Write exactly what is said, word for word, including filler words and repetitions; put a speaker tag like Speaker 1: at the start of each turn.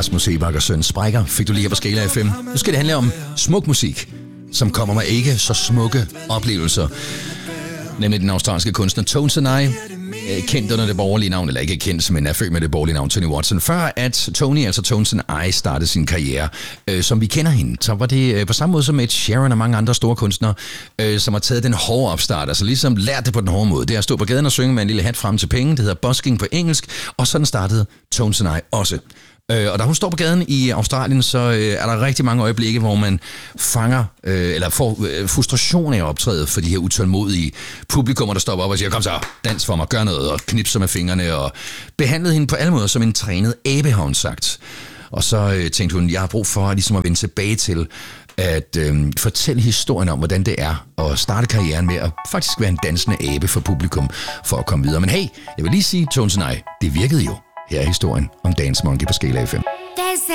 Speaker 1: Rasmus Sebak og Søn Sprækker fik du lige her på Skala F M. Nu skal det handle om smuk musik, som kommer med ikke så smukke oplevelser. Nemlig den australske kunstner Tones and I, kendt under det borgerlige navn, eller ikke kendt, men er født med det borgerlige navn, Tony Watson. Før at Tony, altså Tones and I, startede sin karriere, øh, som vi kender hende, så var det øh, på samme måde som Ed Sheeran og mange andre store kunstnere, øh, som har taget den hårde opstart, altså ligesom lært det på den hårde måde. Det er at stå på gaden og synge med en lille hat frem til penge, det hedder busking på engelsk, og sådan startede Tones and I også. Og da hun står på gaden i Australien, så er der rigtig mange øjeblikke, hvor man fanger, øh, eller får øh, frustration af at optræde for de her utålmodige publikummer, der stopper op og siger, kom så, dans for mig, gør noget, og knipser med fingrene, og behandlede hende på alle måder som en trænet abe, har hun sagt. Og så øh, tænkte hun, jeg har brug for ligesom at vende tilbage til at øh, fortælle historien om, hvordan det er at starte karrieren med at faktisk være en dansende abe for publikum, for at komme videre. Men hey, jeg vil lige sige, Tones and I, det virkede jo. Her er historien om Dance Monkey på Skala F M.